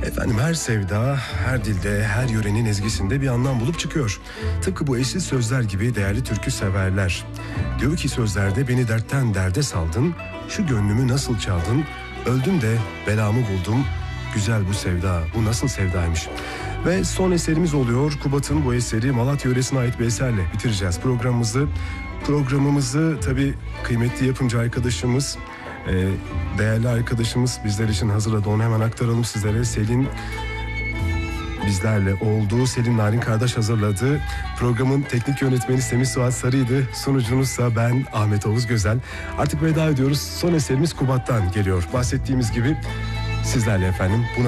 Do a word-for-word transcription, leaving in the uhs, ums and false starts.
Efendim her sevda, her dilde, her yörenin ezgisinde bir anlam bulup çıkıyor. Tıpkı bu eşsiz sözler gibi değerli türkü severler. Diyor ki sözlerde beni dertten derde saldın, şu gönlümü nasıl çaldın, öldüm de belamı buldum, güzel bu sevda, bu nasıl sevdaymış. Ve son eserimiz oluyor. Kubat'ın bu eseri Malatya yöresine ait bir eserle bitireceğiz programımızı. Programımızı tabii kıymetli yapımcı arkadaşımız, değerli arkadaşımız bizler için hazırladı. Onu hemen aktaralım sizlere. Selin bizlerle oldu. Selin Narin kardeş hazırladı. Programın teknik yönetmeni Semih Suat Sarı'ydı. Sunucunuzsa ben Ahmet Oğuz Gözel. Artık veda ediyoruz. Son eserimiz Kubat'tan geliyor. Bahsettiğimiz gibi sizlerle efendim. Buna